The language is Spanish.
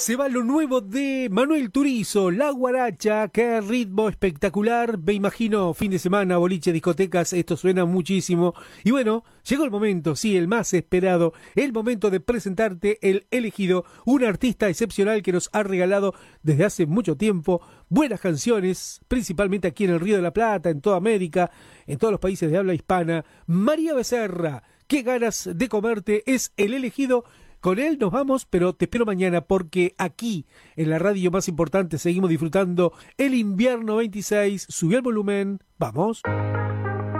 Se va lo nuevo de Manuel Turizo, La Guaracha, qué ritmo espectacular, me imagino fin de semana, boliche, discotecas, esto suena muchísimo. Y bueno, llegó el momento, sí, el más esperado, el momento de presentarte el elegido, un artista excepcional que nos ha regalado desde hace mucho tiempo buenas canciones, principalmente aquí en el Río de la Plata, en toda América, en todos los países de habla hispana. María Becerra, qué ganas de comerte, es el elegido. Con él nos vamos, pero te espero mañana porque aquí, en la radio más importante, seguimos disfrutando el invierno 26. Subí el volumen, vamos.